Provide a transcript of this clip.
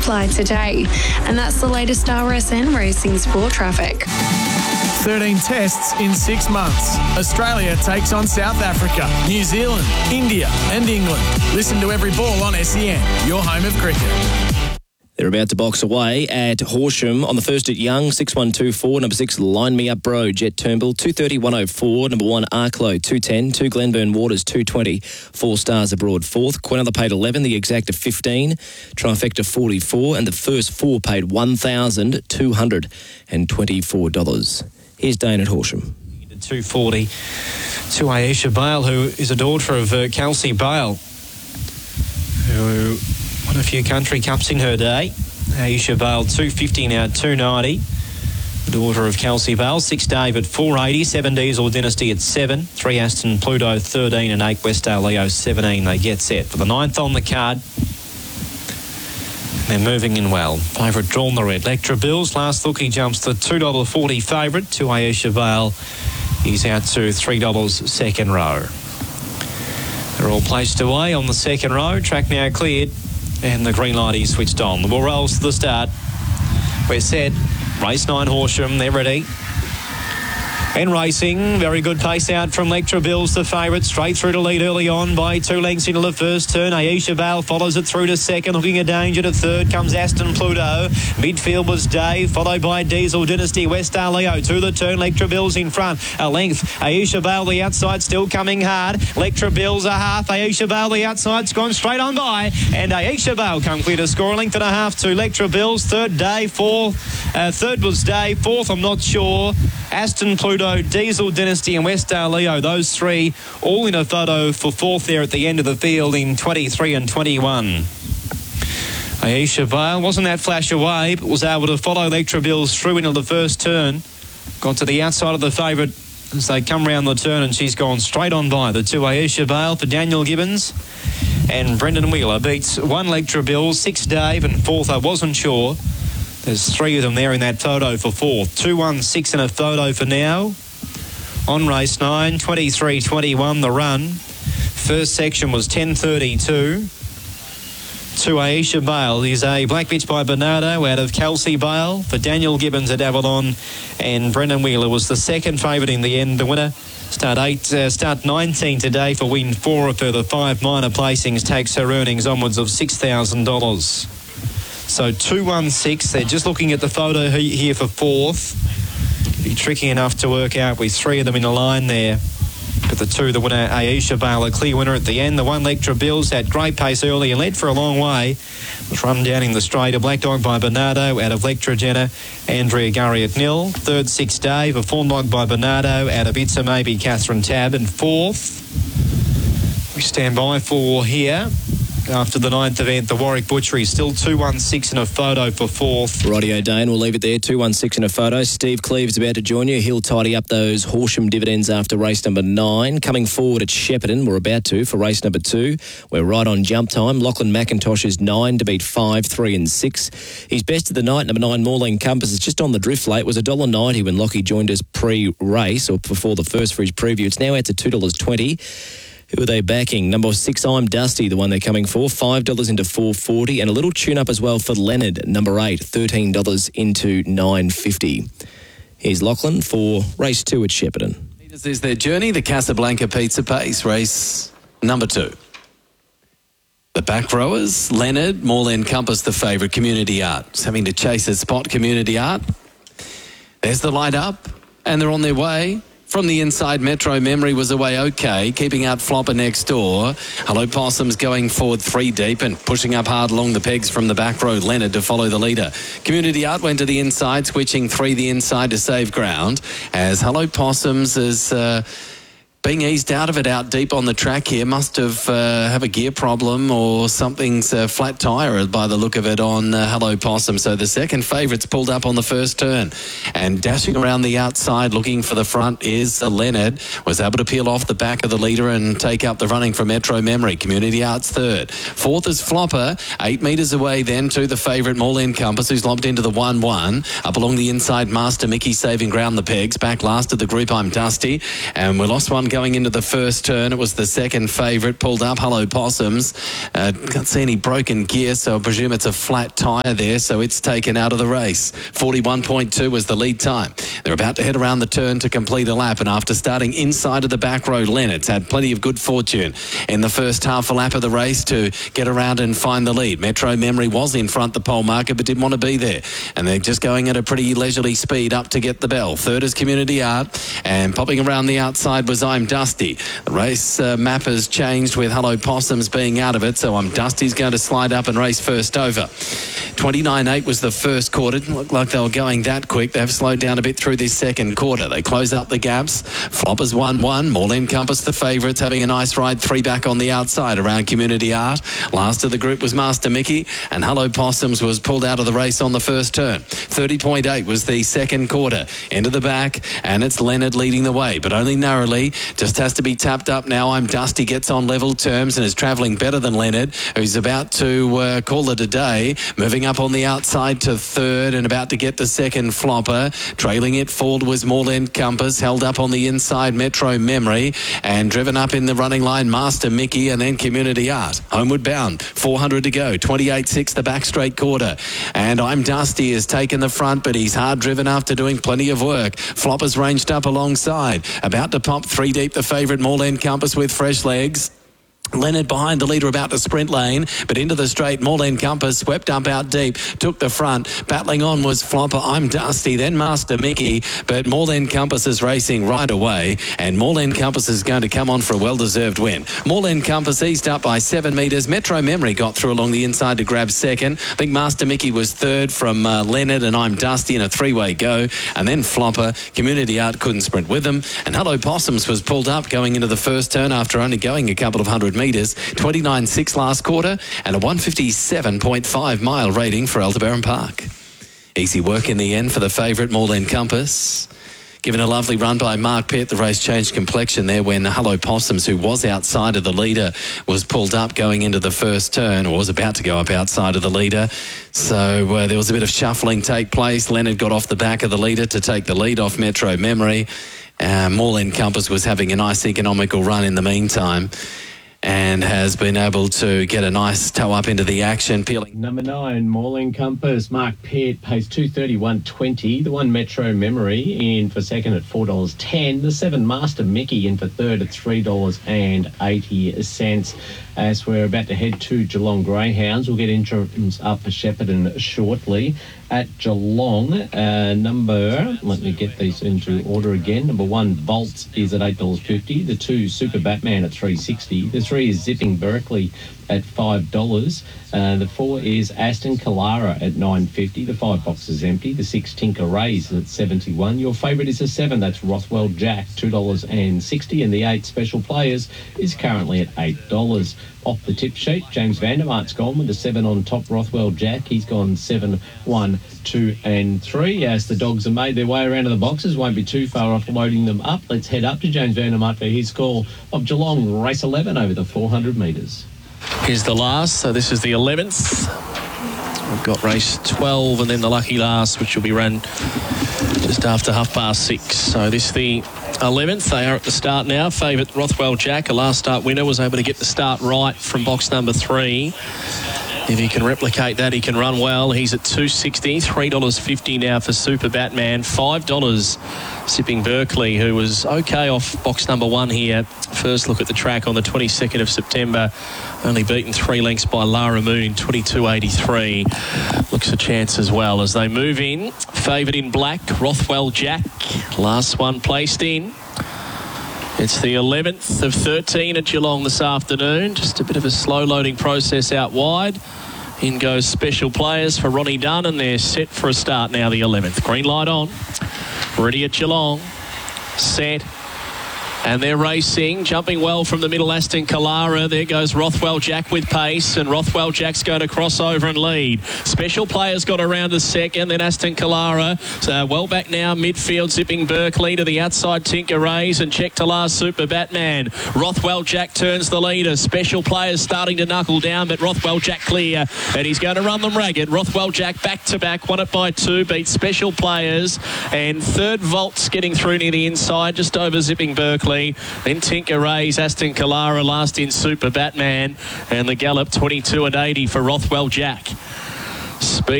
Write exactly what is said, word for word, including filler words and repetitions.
apply today. And that's the latest R S N Racing Sport traffic. thirteen tests in six months. Australia takes on South Africa, New Zealand, India and England. Listen to every ball on S E N, your home of cricket. They're about to box away at Horsham on the first at Young, six one two four. Number six, Line Me Up Bro, Jet Turnbull, two thirty one oh four. Number one, Arklow, two ten. Two, Glenburn Waters, two twenty. Four Stars Abroad, fourth. Quinella paid eleven, the Exacta fifteen. Trifecta forty-four. And the first four paid one thousand two hundred twenty-four dollars. Here's Dane at Horsham. two forty to Aisha Bale, who is a daughter of uh, Kelsey Bale, who won a few country cups in her day. Aisha Bale, two fifty now, two ninety. The daughter of Kelsey Bale. Six Dave at four eighty. Seven Diesel Dynasty at seven. Three Aston Pluto thirteen and eight Westdale Leo seventeen. They get set for the ninth on the card. They're moving in well. Favourite drawn the red. Lectra Bills. Last look, he jumps the two dollars forty favourite to Aisha Bale. He's out to three dollars second row. They're all placed away on the second row. Track now cleared. And the green light is switched on. The ball rolls to the start. We're set. Race nine Horsham. They're ready. And racing. Very good pace out from Lectra Bills, the favourite. Straight through to lead early on by two lengths into the first turn. Aisha Bale follows it through to second. Looking a danger to third comes Aston Pluto. Midfield was Dave, followed by Diesel Dynasty. Westdale Leo to the turn. Lectra Bills in front. A length. Aisha Bale the outside still coming hard. Lectra Bills a half. Aisha Bale the outside's gone straight on by. And Aisha Bale come clear to score a length and a half to Lectra Bills. Third Dave. Fourth. Uh, third was Dave. Fourth I'm not sure. Aston Pluto, Diesel Dynasty and Westdale Leo, those three all in a photo for fourth there at the end of the field in twenty-three and twenty-one. Aisha Bale wasn't that flash away, but was able to follow Lectra Bills through into the first turn. Got to the outside of the favourite as they come round the turn, and she's gone straight on by. The two Aisha Bale for Daniel Gibbons and Brendan Wheeler beats one Lectra Bills, six Dave and fourth I wasn't sure. There's three of them there in that photo for fourth. two one six in a photo for now. On race nine, twenty-three twenty-one the run. First section was ten thirty-two. To Aisha Bale is a black bitch by Bernardo out of Kelsey Bale for Daniel Gibbons at Avalon, and Brendan Wheeler was the second favourite in the end. The winner, start eight, uh, start nineteen today for win four. A further five minor placings takes her earnings onwards of six thousand dollars. So two one six, they're just looking at the photo here for fourth. Be tricky enough to work out with three of them in a line there. But the two, the winner, Aisha Bale, a clear winner at the end. The one, Lectra Bills, had great pace early and led for a long way. Was run down in the straight. A black dog by Bernardo out of Lectra Jenna. Andrea Gurry at nil. Third, Six Dave. A fawn dog by Bernardo out of It's a Maybe, Catherine Tab. And fourth, we stand by for here. After the ninth event, the Warwick Butchery still two one six in a photo for fourth. Rightio, Dane. We'll leave it there. two one six in a photo. Steve Cleave's about to join you. He'll tidy up those Horsham dividends after race number nine. Coming forward at Shepparton, we're about to for race number two. We're right on jump time. Lachlan McIntosh is nine to beat five, three and six. He's best of the night. Number nine, Maureen Compass, is just on the drift late. It was one dollar ninety when Lockie joined us pre-race or before the first for his preview. It's now out to two dollars twenty. Who are they backing? Number six, I'm Dusty, the one they're coming for. five dollars into four forty. And a little tune-up as well for Leonard, number eight, thirteen dollars into nine fifty. Here's Lachlan for race two at Shepparton. This is their journey, the Casablanca Pizza Pace, race number two. The back rowers, Leonard, Moreland Compass, the favourite, Community Art. Just having to chase a spot, Community Art. There's the light up, and they're on their way. From the inside, Metro Memory was away okay, keeping out Flopper next door. Hello Possums going forward three deep and pushing up hard along the pegs from the back row, Leonard to follow the leader. Community Art went to the inside, switching three the inside to save ground, as Hello Possums is uh, being eased out of it out deep on the track here. Must have uh, have a gear problem or something's a flat tyre by the look of it on uh, Hello Possum. So the second favourite's pulled up on the first turn. And dashing around the outside looking for the front is uh, Leonard. Was able to peel off the back of the leader and take up the running from Metro Memory. Community Art's third. Fourth is Flopper. Eight metres away then to the favourite Moreland Compass, who's lobbed into the one one. Up along the inside, Master Mickey saving ground the pegs. Back last of the group, I'm Dusty. And we lost one going into the first turn. It was the second favourite, pulled up Hello Possums. Uh, can't see any broken gear, so I presume it's a flat tyre there, so it's taken out of the race. forty-one point two was the lead time. They're about to head around the turn to complete a lap, and after starting inside of the back row, Leonard's had plenty of good fortune in the first half a lap of the race to get around and find the lead. Metro Memory was in front the pole marker, but didn't want to be there, and they're just going at a pretty leisurely speed up to get the bell. Third is Community Art, and popping around the outside was I'm Dusty. The race uh, map has changed with Hello Possums being out of it, so I'm Dusty's going to slide up and race first over. twenty-nine eight was the first quarter. Didn't look like they were going that quick. They've slowed down a bit through this second quarter. They close up the gaps. Floppers one one. Moreland Compass, the favourites, having a nice ride. Three back on the outside around Community Art. Last of the group was Master Mickey, and Hello Possums was pulled out of the race on the first turn. thirty point eight was the second quarter. Into the back, and it's Leonard leading the way, but only narrowly. Just has to be tapped up now. I'm Dusty gets on level terms and is travelling better than Leonard, who's about to uh, call it a day. Moving up on the outside to third and about to get the second flopper. Trailing it forward was Moreland Compass, held up on the inside Metro Memory, and driven up in the running line Master Mickey, and then Community Art. Homeward bound, four hundred to go, twenty-eight six the back straight quarter, and I'm Dusty has taken the front, but he's hard driven after doing plenty of work. Floppers ranged up alongside, about to pop three deep the favourite Moreland Compass with fresh legs. Leonard behind the leader about the sprint lane, but into the straight, Moreland Compass swept up out deep, took the front. Battling on was Flopper, I'm Dusty, then Master Mickey, but Moreland Compass is racing right away, and Moreland Compass is going to come on for a well-deserved win. Moreland Compass eased up by seven metres. Metro Memory got through along the inside to grab second. I think Master Mickey was third from uh, Leonard, and I'm Dusty in a three-way go, and then Flopper. Community Art couldn't sprint with them, and Hello Possums was pulled up going into the first turn after only going a couple of hundred metres. twenty-nine six last quarter, and a one fifty-seven point five mile rating for Aldebaran Park. Easy work in the end for the favourite Moreland Compass. Given a lovely run by Mark Pitt, the race changed complexion there when Hello Possums, who was outside of the leader, was pulled up going into the first turn, or was about to go up outside of the leader. So uh, there was a bit of shuffling take place. Leonard got off the back of the leader to take the lead off Metro Memory. Uh, Moreland Compass was having a nice economical run in the meantime, and has been able to get a nice toe up into the action. Peeling. Number nine, Moreland Compass, Mark Pitt, pays two thirty-one twenty. The one Metro Memory in for second at four dollars ten. The seven Master Mickey in for third at three dollars eighty. As we're about to head to Geelong Greyhounds, we'll get interims up for Shepparton shortly. At Geelong, uh, number, let me get these into order again. Number one, Volts, is at eight dollars fifty. The two, Super Batman, at three dollars sixty. The three is Zipping Berkeley at five dollars. Uh, the four is Aston Kalara at nine dollars fifty. The five box is empty. The six, Tinker Rays, at seventy-one. Your favourite is a seven. That's Rothwell Jack, two dollars sixty. And the eight, Special Players, is currently at eight dollars. Off the tip sheet, James Vandermart's gone with the seven on top, Rothwell Jack. He's gone seven, one, two and three. As the dogs have made their way around to the boxes, won't be too far off loading them up. Let's head up to James Vandermart for his call of Geelong race eleven over the four hundred metres. Here's the last, so this is the eleventh. We've got race twelve and then the lucky last, which will be run just after half past six. So this is the eleventh. They are at the start now. Favourite Rothwell Jack, a last start winner, was able to get the start right from box number three. If he can replicate that, he can run well. He's at two dollars sixty, three dollars fifty now for Super Batman, five dollars Sipping Berkeley, who was okay off box number one here. First look at the track on the twenty-second of September. Only beaten three lengths by Lara Moon in twenty-two eighty-three. Looks a chance as well as they move in. Favoured in black, Rothwell Jack. Last one placed in. It's the eleventh of thirteen at Geelong this afternoon. Just a bit of a slow loading process out wide. In goes Special Players for Ronnie Dunn, and they're set for a start now, the eleventh. Green light on. Ready at Geelong. Set. And they're racing, jumping well from the middle, Aston Kalara. There goes Rothwell Jack with pace, and Rothwell Jack's going to cross over and lead. Special Players got around the second, then Aston Kalara. So well back now, midfield, Zipping Berkeley to the outside, Tinker Rays, and check to last, Super Batman. Rothwell Jack turns the leader. Special Players starting to knuckle down, but Rothwell Jack clear, and he's going to run them ragged. Rothwell Jack back to back, won it by two, beats Special Players, and third Volts getting through near the inside, just over Zipping Berkeley. quickly. Then Tinker Ray's Aston Kalara last in Super Batman. And the gallop twenty-two and eighty for Rothwell Jack. Speed.